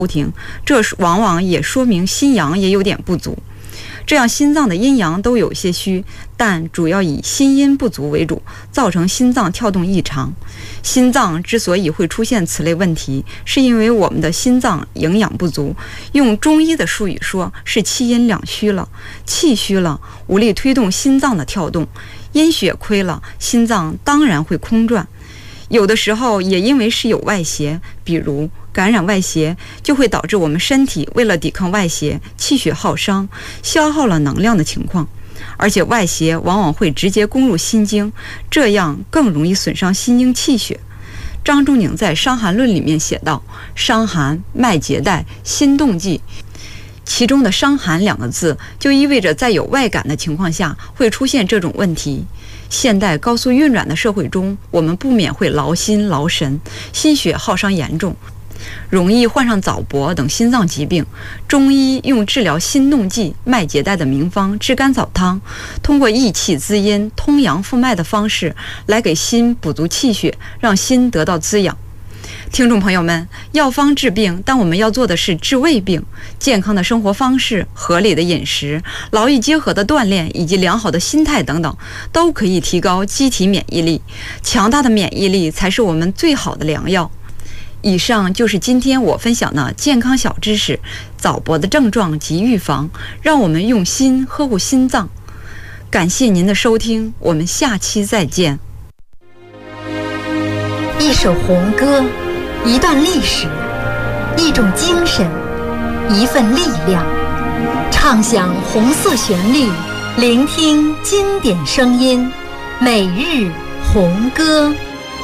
停，这往往也说明心阳也有点不足。这样心脏的阴阳都有些虚，但主要以心阴不足为主，造成心脏跳动异常。心脏之所以会出现此类问题，是因为我们的心脏营养不足，用中医的术语说是气阴两虚了。气虚了，无力推动心脏的跳动，阴血亏了，心脏当然会空转。有的时候也因为是有外邪，比如感染外邪，就会导致我们身体为了抵抗外邪，气血耗伤，消耗了能量的情况。而且外邪往往会直接攻入心经，这样更容易损伤心经气血。张仲景在《伤寒论》里面写道：伤寒，脉结带，心动悸。其中的伤寒两个字就意味着在有外感的情况下会出现这种问题。现代高速运转的社会中，我们不免会劳心劳神，心血耗伤严重，容易患上早搏等心脏疾病。中医用治疗心动悸、脉结带的名方炙甘草汤，通过益气滋阴、通阳复脉的方式来给心补足气血，让心得到滋养。听众朋友们，药方治病，但我们要做的是治胃病。健康的生活方式、合理的饮食、劳逸结合的锻炼以及良好的心态等等，都可以提高机体免疫力。强大的免疫力才是我们最好的良药。以上就是今天我分享的健康小知识，早搏的症状及预防，让我们用心呵护心脏。感谢您的收听，我们下期再见。 一首红歌，一段历史，一种精神，一份力量。唱响红色旋律，聆听经典声音，每日红歌。